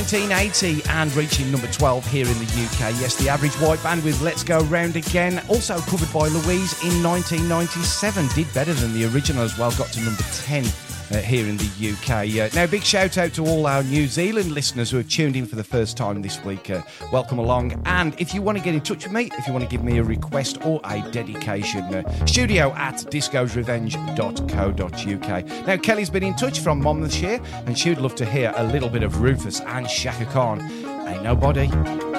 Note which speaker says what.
Speaker 1: 1980 and reaching number 12 here in the UK. Yes, the Average White Band with Let's Go Round Again, also covered by Louise in 1997. Did better than the original as well, got to number 10 here in the UK. Now, big shout out to all our New Zealand listeners who have tuned in for the first time this week. Welcome along. And if you want to get in touch with me, if you want to give me a request or a dedication, studio@discosrevenge.co.uk. Now, Kelly's been in touch from Monmouthshire, and she'd love to hear a little bit of Rufus and Shaka Khan. Ain't Nobody.